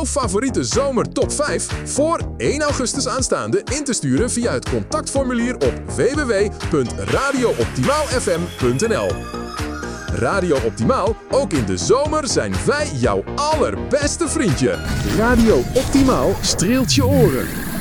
jouw favoriete zomer top 5 voor 1 augustus aanstaande in te sturen via het contactformulier op www.radiooptimaalfm.nl. Radio Optimaal, ook in de zomer zijn wij jouw allerbeste vriendje. Radio Optimaal streelt je oren.